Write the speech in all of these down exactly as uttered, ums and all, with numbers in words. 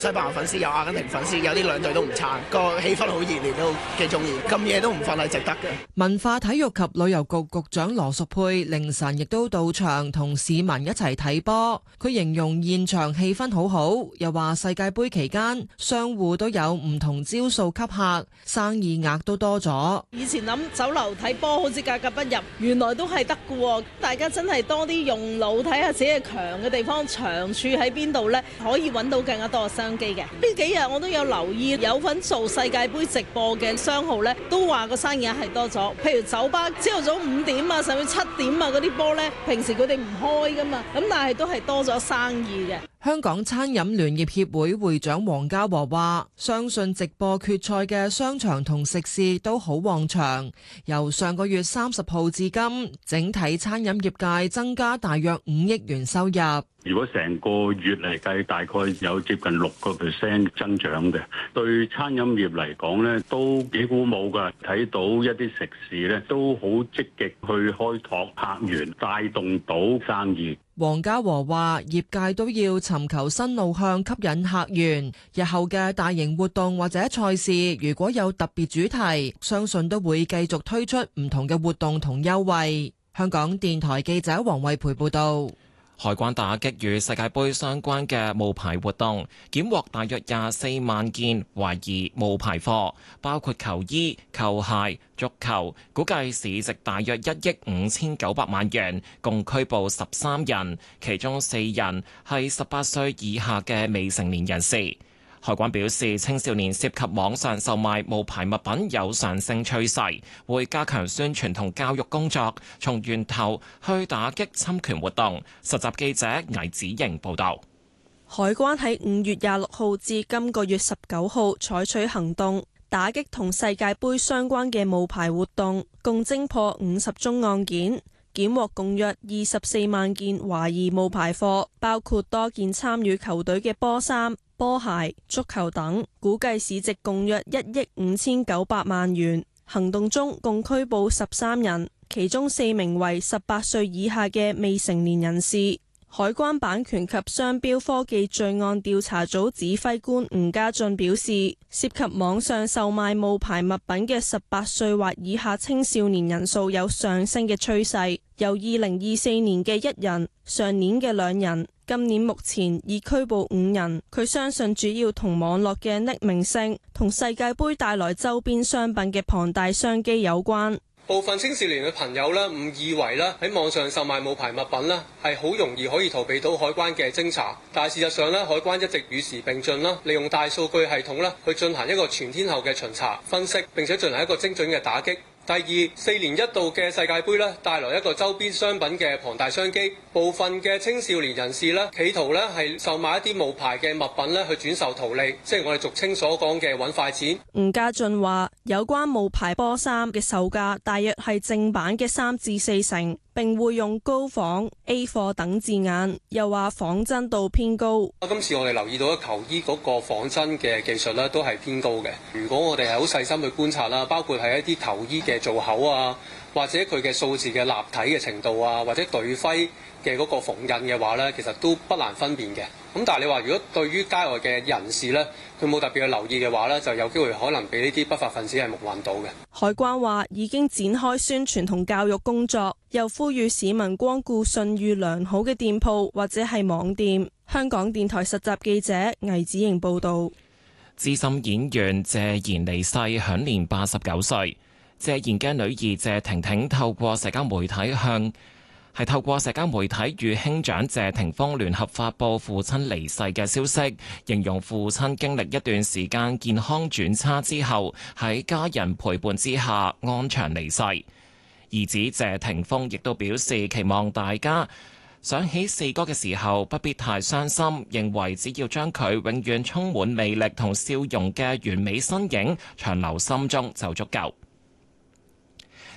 西班牙粉絲有阿根廷粉絲，有啲兩隊都唔撐，個氣氛好熱烈，都幾中意。咁夜都唔瞓係值得嘅。 文化體育及旅遊局局長羅淑佩凌晨亦都到場同市民一齊睇波。佢形容現場氣氛好好，又話世界盃期間商戶都有唔同招數吸客，生意額都多咗。 以前諗酒樓睇波好似格格不入，原來都係得嘅。大家真係多啲用腦睇下自己強嘅地方，長處喺邊度呢？可以揾到更加多嘅商機嘅。呢幾日我都有留意，有份做世界盃直播嘅商號呢，都話個生意額係多咗。譬如酒吧朝頭早五點啊，甚至七點啊嗰啲波呢，平時佢哋唔開噶嘛，咁但係都係多咗生意嘅。 香港餐飲聯業協會會長黃家和話，相信直播決賽嘅商場同食肆都好旺場。由上個月三十號至今，整體餐飲業界增加大約五億元收入。 如果成個月嚟計，大概有接近六個 percent 增長嘅，對餐飲業嚟講咧，都幾鼓舞㗎。睇到一啲食肆咧，都好積極去開拓客源，帶動到生意。 黃家和話：業界都要尋求新路向，吸引客源。日後嘅大型活動或者賽事，如果有特別主題，相信都會繼續推出唔同嘅活動同優惠。香港電台記者黃慧培報道。 海關打擊與世界盃相關嘅冒牌活動，檢獲大約廿四萬件懷疑冒牌貨，包括球衣、球鞋、足球，估計市值大約一億五千九百萬元，共拘捕十三人，其中四人係十八歲以下嘅未成年人士。海關表示，青少年涉及網上售賣冒牌物品有上升趨勢，會加強宣傳同教育工作，從源頭去打擊侵權活動。實習記者倪子瑩報導。 海關喺五月廿六號至今個月十九號採取行動，打擊同世界盃相關嘅冒牌活動，共偵破五十宗案件，檢獲共約二十四萬件懷疑冒牌貨，包括多件參與球隊嘅波衫、波鞋、足球等，估計市值共約一億五千九百萬元。行動中共拘捕十三人，其中四名為十八歲以下嘅未成年人士。海關版權及商標科技罪案調查組指揮官吳家俊表示，涉及網上售賣冒牌物品嘅十八歲或以下青少年人數有上升嘅趨勢，由二零二四年嘅一人，上年嘅兩人，今年目前已拘捕五人。佢相信主要同網絡嘅匿名性同世界盃帶來周邊商品嘅龐大商機有關。 部分青少年嘅朋友咧，誤以為咧喺網上售賣冒牌物品咧係好容易可以逃避到海關嘅偵查，但係事實上咧，海關一直與時並進啦，利用大數據系統咧去進行一個全天候嘅巡查分析，並且進行一個精準嘅打擊。第二，四年一度嘅世界盃咧，帶來一個周邊商品嘅龐大商機。部分嘅青少年人士咧，企圖咧係售賣一啲冒牌嘅物品咧，去轉售圖利，即係我哋俗稱所講嘅揾快錢。 吳家俊話：有關冒牌波衫嘅售價大約係正版嘅三至四成，並會用高仿、A 貨等字眼，又話仿真度偏高。 今次我哋留意到球衣嗰個仿真嘅技術咧，都係偏高嘅。如果我哋係好細心去觀察啦，包括係一啲球衣嘅造口啊，或者佢嘅數字嘅立體嘅程度啊，或者隊徽嘅嗰個縫印嘅話呢，其實都不難分辨嘅。咁但係你話如果對於街外嘅人士呢，佢冇特別嘅留意嘅話呢，就有機會可能俾呢啲不法分子係目混到嘅。 海關話已經展開宣傳同教育工作，又呼籲市民光顧信譽良好嘅店鋪或者係網店。香港電台實習記者倪子瑩報導。 資深演員謝賢離世，享年八十九歲。謝賢嘅女兒謝婷婷透過社交媒體向係透過社交媒體與兄長謝霆鋒聯合發布父親離世嘅消息，形容父親經歷一段時間健康轉差之後，喺家人陪伴之下安詳離世。兒子謝霆鋒亦都表示期望大家想起四哥嘅時候不必太傷心，認為只要將佢永遠充滿魅力同笑容嘅完美身影長留心中就足夠。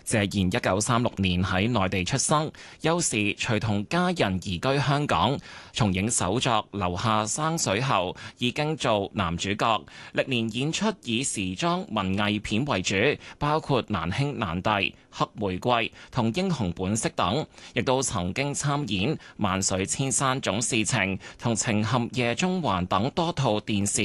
謝賢一九三六年喺內地出生，幼時隨同家人移居香港。從影首作《留下生水》後，已經做男主角，歷年演出以時裝文藝片為主，包括《難兄難弟》、《黑玫瑰》同《英雄本色》等，亦都曾經參演《萬水千山總是情》同《情陷夜中環》等多套電視